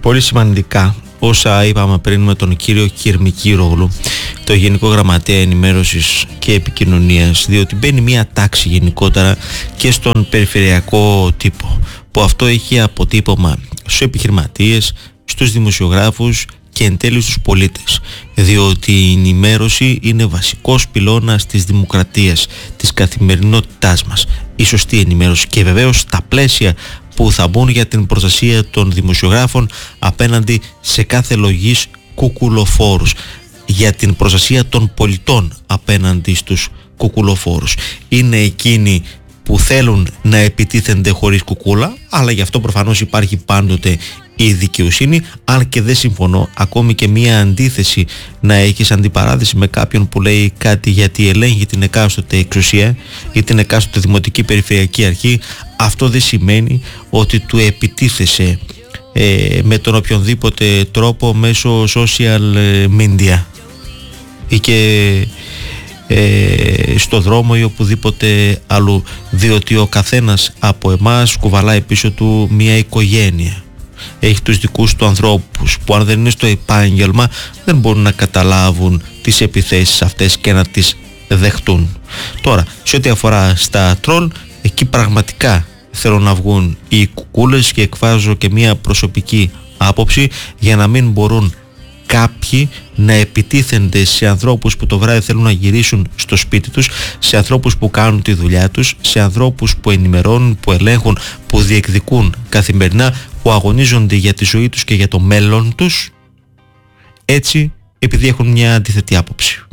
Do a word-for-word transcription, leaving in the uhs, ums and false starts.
πολύ σημαντικά όσα είπαμε πριν με τον κύριο Κυρμικύρογλου, το Γενικό Γραμματέα Ενημέρωσης και Επικοινωνίας, διότι μπαίνει μια τάξη γενικότερα και στον περιφερειακό τύπο, που αυτό έχει αποτύπωμα στους επιχειρηματίες, στους δημοσιογράφους και εν τέλει στους πολίτες, διότι η ενημέρωση είναι βασικός πυλώνας της δημοκρατίας, της καθημερινότητάς μας, η σωστή ενημέρωση, και βεβαίως στα πλαίσια που θα μπουν για την προστασία των δημοσιογράφων απέναντι σε κάθε λογής κουκουλοφόρους, για την προστασία των πολιτών απέναντι στους κουκουλοφόρους. Είναι εκείνοι που θέλουν να επιτίθενται χωρίς κουκούλα, αλλά γι' αυτό προφανώς υπάρχει πάντοτε η δικαιοσύνη, αν και δεν συμφωνώ ακόμη και μία αντίθεση να έχεις αντιπαράθεση με κάποιον που λέει κάτι γιατί ελέγχει την εκάστοτε εξουσία ή την εκάστοτε δημοτική περιφερειακή αρχή. Αυτό δεν σημαίνει ότι του επιτίθεσαι ε, με τον οποιονδήποτε τρόπο μέσω social media ή και ε, στο δρόμο ή οπουδήποτε αλλού, διότι ο καθένας από εμάς κουβαλάει πίσω του μια οικογένεια, έχει τους δικούς του ανθρώπους που αν δεν είναι στο επάγγελμα δεν μπορούν να καταλάβουν τις επιθέσεις αυτές και να τις δεχτούν. Τώρα, σε ό,τι αφορά στα τρόλ, εκεί πραγματικά θέλω να βγουν οι κουκούλες και εκφράζω και μια προσωπική άποψη για να μην μπορούν κάποιοι να επιτίθενται σε ανθρώπους που το βράδυ θέλουν να γυρίσουν στο σπίτι τους, σε ανθρώπους που κάνουν τη δουλειά τους, σε ανθρώπους που ενημερώνουν, που ελέγχουν, που διεκδικούν καθημερινά, που αγωνίζονται για τη ζωή τους και για το μέλλον τους, έτσι επειδή έχουν μια αντίθετη άποψη.